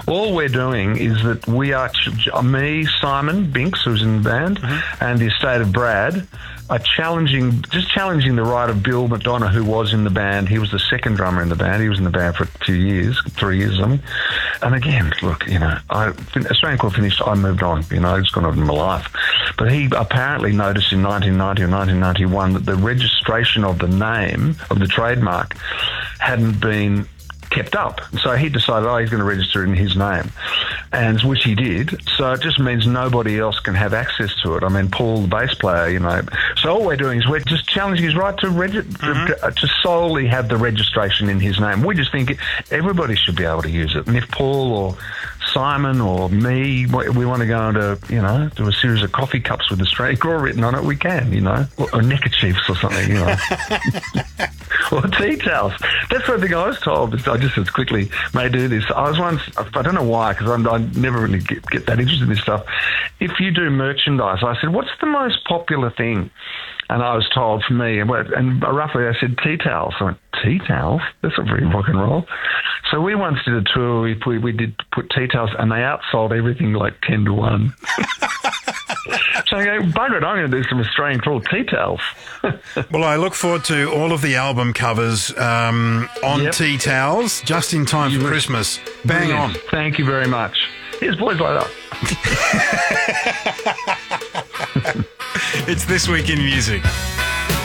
All we're doing is that we are, me, Simon Binks, who's in the band, and the estate of Brad, are challenging the right of Bill McDonough, who was in the band. He was the second drummer in the band. He was in the band for 2 years, 3 years, I mean. And again, look, Australian Club finished, I moved on, I just gone on in my life. But he apparently noticed in 1990 or 1991 that the registration of the name, of the trademark, hadn't been kept up. So he decided, he's going to register it in his name, and which he did. So it just means nobody else can have access to it. I mean, Paul, the bass player, So all we're doing is we're just challenging his right to to solely have the registration in his name. We just think everybody should be able to use it. And if Paul or Simon or me, we want to go into, do a series of coffee cups with Australian Core written on it, we can, or neckerchiefs or something, or tea towels. That's one thing I was told. I just as quickly may do this. I was once, I don't know why, because I never really get that interested in this stuff. If you do merchandise, I said, what's the most popular thing? And I was told for me, and roughly I said tea towels. I went, tea towels? That's not very rock and roll. So we once did a tour, we did put tea towels, and they outsold everything like 10 to 1. So I go, bugger it, I'm going to do some Australian cruel tea towels. Well, I look forward to all of the album covers on tea towels, just in time for Christmas. Bang on. Thank you very much. Here's Boys Like That. It's This Week in Music.